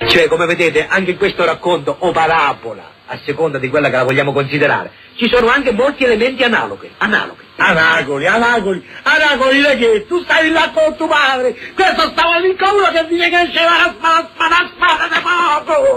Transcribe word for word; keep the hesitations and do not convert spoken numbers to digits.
Cioè, come vedete, anche in questo racconto o parabola, a seconda di quella che la vogliamo considerare, ci sono anche molti elementi analoghi, analoghi. Anagoli, Anagoli, Anagoli, che tu stavi là con tuo padre, questo stava lì con uno che dice che c'era la spada, spada, spada di fuoco!